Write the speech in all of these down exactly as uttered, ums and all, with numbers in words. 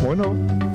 Bueno,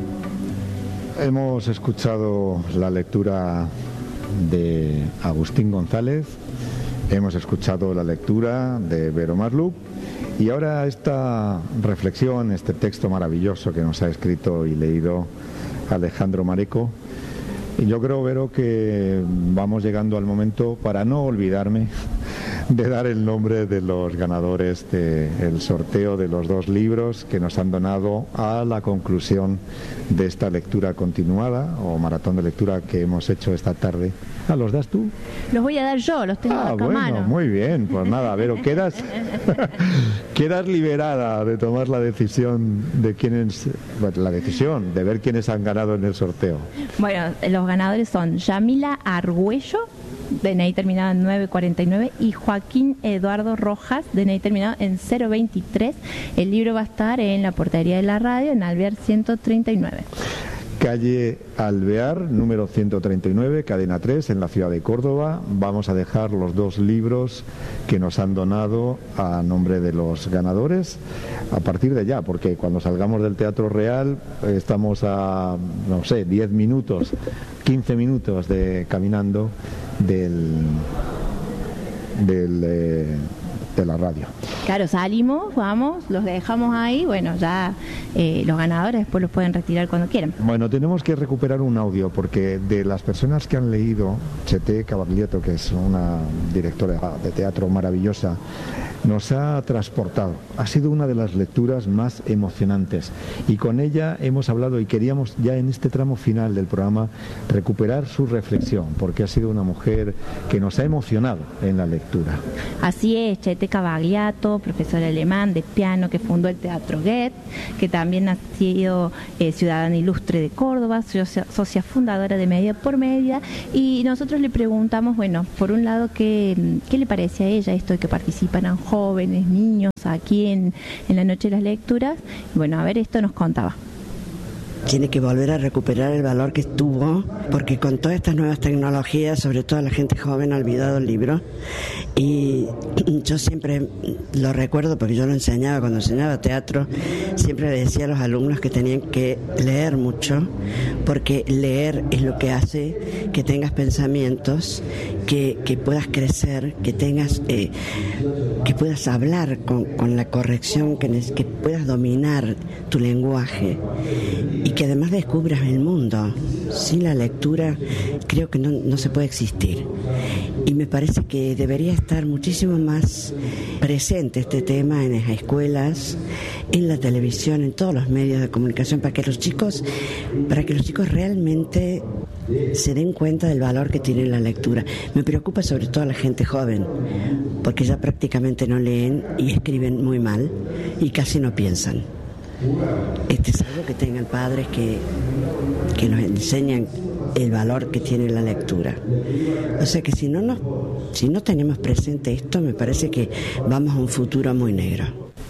hemos escuchado la lectura de Agustín González, hemos escuchado la lectura de Vero Masluch y ahora esta reflexión, este texto maravilloso que nos ha escrito y leído Alejandro Mareco. Y yo creo, Vero, que vamos llegando al momento, para no olvidarme, de dar el nombre de los ganadores del sorteo de los dos libros que nos han donado a la conclusión de esta lectura continuada o maratón de lectura que hemos hecho esta tarde. Ah, ¿los das tú? Los voy a dar yo, los tengo ah, acá bueno, a mano. Muy bien, pues nada, Vero, quedas, quedas liberada de tomar la decisión de quiénes, bueno, la decisión de ver quiénes han ganado en el sorteo. Bueno, los ganadores son Yamila Argüello, D N I terminado en nueve cuarenta y nueve, y Joaquín Eduardo Rojas, D N I terminado en cero veintitrés. El libro va a estar en la portería de la radio, en Alvear ciento treinta y nueve. Calle Alvear, número ciento treinta y nueve, cadena tres, en la ciudad de Córdoba. Vamos a dejar los dos libros que nos han donado a nombre de los ganadores a partir de ya, porque cuando salgamos del Teatro Real estamos a, no sé, diez minutos, quince minutos de caminando del, del eh, de la radio. Claro, salimos, vamos, los dejamos ahí, bueno, ya eh, los ganadores después los pueden retirar cuando quieran. Bueno, tenemos que recuperar un audio porque de las personas que han leído, Chete Cavaglietto, que es una directora de teatro maravillosa, nos ha transportado. Ha sido una de las lecturas más emocionantes y con ella hemos hablado y queríamos ya en este tramo final del programa recuperar su reflexión, porque ha sido una mujer que nos ha emocionado en la lectura. Así es, Chete Cavaglietto, profesor alemán de piano que fundó el Teatro Goethe, que también ha sido eh, ciudadana ilustre de Córdoba, socia, socia fundadora de Media por Media, y nosotros le preguntamos, bueno, por un lado, ¿qué, qué le parece a ella esto de que participan a jóvenes, niños, aquí en, en la Noche de las Lecturas? Bueno, a ver, esto nos contaba. Tiene que volver a recuperar el valor que tuvo, porque con todas estas nuevas tecnologías, sobre todo la gente joven ha olvidado el libro, y yo siempre lo recuerdo porque yo lo enseñaba, cuando enseñaba teatro, siempre le decía a los alumnos que tenían que leer mucho, porque leer es lo que hace que tengas pensamientos, que, que puedas crecer, que tengas, eh, que puedas hablar con, con la corrección, que, que puedas dominar tu lenguaje, y que además descubras el mundo. Sin la lectura creo que no, no se puede existir, y me parece que debería estar muchísimo más presente este tema en las escuelas, en la televisión, en todos los medios de comunicación, para que los chicos para que los chicos realmente se den cuenta del valor que tiene la lectura. Me preocupa sobre todo a la gente joven, porque ya prácticamente no leen y escriben muy mal y casi no piensan. Este es algo que tengan padres que, que nos enseñan el valor que tiene la lectura. O sea que si no nos, si no tenemos presente esto, me parece que vamos a un futuro muy negro.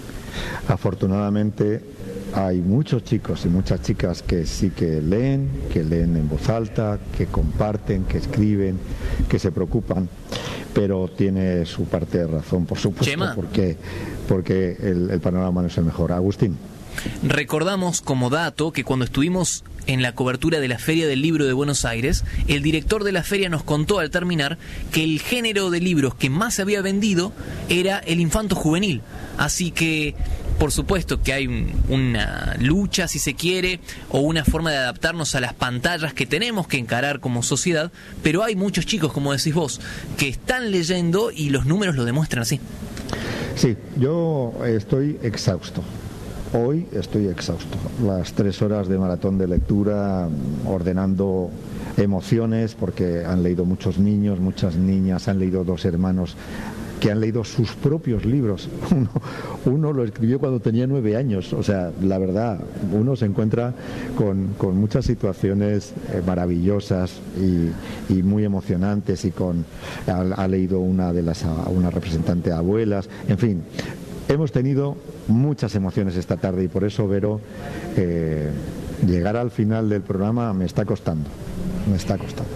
Afortunadamente hay muchos chicos y muchas chicas que sí que leen, que leen en voz alta, que comparten, que escriben, que se preocupan, pero tiene su parte de razón, por supuesto, Chema. porque, porque el, el panorama no es el mejor. Agustín. Recordamos como dato que cuando estuvimos en la cobertura de la Feria del Libro de Buenos Aires, el director de la feria nos contó al terminar que el género de libros que más se había vendido era el infanto juvenil. Así que, por supuesto que hay un, una lucha, si se quiere, o una forma de adaptarnos a las pantallas que tenemos que encarar como sociedad, pero hay muchos chicos, como decís vos, que están leyendo y los números lo demuestran así. Sí, yo estoy exhausto. Hoy estoy exhausto. Las tres horas de maratón de lectura, ordenando emociones, porque han leído muchos niños, muchas niñas, han leído dos hermanos que han leído sus propios libros. Uno, uno lo escribió cuando tenía nueve años. O sea, la verdad, uno se encuentra con, con muchas situaciones eh, maravillosas y, y muy emocionantes, y con ha, ha leído una de las una representante de abuelas, en fin. Hemos tenido muchas emociones esta tarde y por eso, Vero, eh, llegar al final del programa me está costando, me está costando.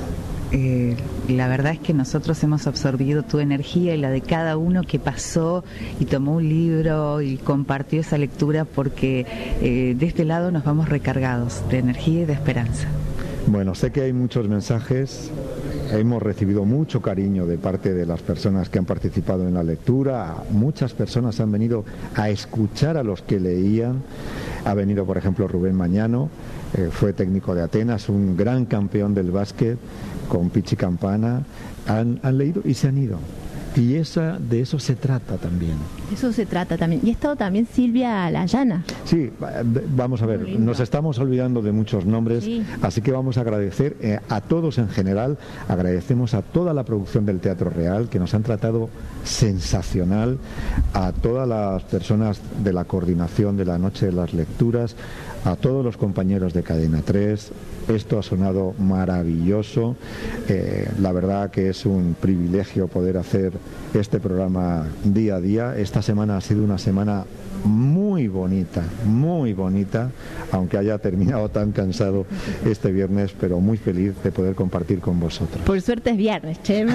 eh, la verdad es que nosotros hemos absorbido tu energía y la de cada uno que pasó y tomó un libro y compartió esa lectura, porque eh, de este lado nos vamos recargados de energía y de esperanza. Bueno, sé que hay muchos mensajes, hemos recibido mucho cariño de parte de las personas que han participado en la lectura, muchas personas han venido a escuchar a los que leían, ha venido por ejemplo Rubén Mañano, eh, fue técnico de Atenas, un gran campeón del básquet con Pichi Campana, han, han leído y se han ido. Y esa, de eso se trata también. Eso se trata también. Y ha estado también Silvia Layana. Sí, vamos a ver, nos estamos olvidando de muchos nombres, sí. Así que vamos a agradecer eh, a todos en general, agradecemos a toda la producción del Teatro Real, que nos han tratado sensacional, a todas las personas de la coordinación de la Noche de las Lecturas, a todos los compañeros de Cadena tres. Esto ha sonado maravilloso, eh, la verdad que es un privilegio poder hacer este programa día a día. Esta semana ha sido una semana muy bonita, muy bonita, aunque haya terminado tan cansado este viernes, pero muy feliz de poder compartir con vosotros. Por suerte es viernes, Chema.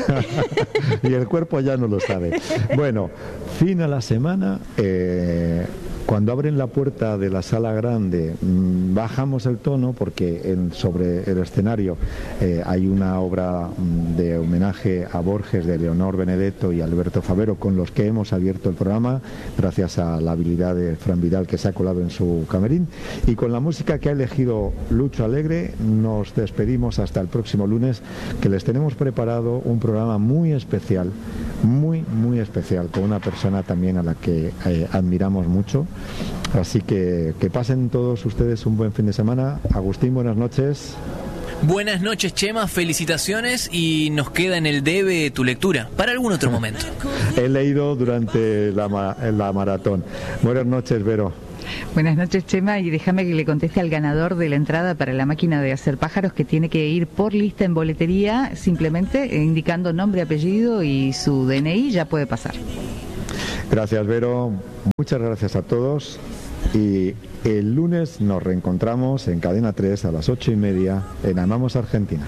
Y el cuerpo ya no lo sabe. Bueno, fin a la semana. Eh, Cuando abren la puerta de la sala grande, mmm, bajamos el tono porque en, sobre el escenario eh, hay una obra mmm, de homenaje a Borges de Leonor Benedetto y Alberto Favero, con los que hemos abierto el programa, gracias a la habilidad de Fran Vidal, que se ha colado en su camerín. Y con la música que ha elegido Lucho Alegre, nos despedimos hasta el próximo lunes, que les tenemos preparado un programa muy especial, muy, muy especial, con una persona también a la que eh, admiramos mucho. Así que que pasen todos ustedes un buen fin de semana. Agustín, buenas noches. Buenas noches, Chema, felicitaciones, y nos queda en el debe tu lectura para algún otro momento. He leído durante la, la maratón. Buenas noches, Vero. Buenas noches, Chema, y déjame que le conteste al ganador de la entrada para la máquina de hacer pájaros, que tiene que ir por lista en boletería, simplemente indicando nombre, apellido y su D N I, ya puede pasar. Gracias, Vero. Muchas gracias a todos. Y el lunes nos reencontramos en Cadena tres a las ocho y media en Amamos Argentina.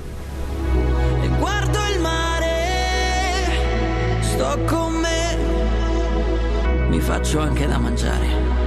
Guardo il mare, sto con me, mi faccio anche da mangiare.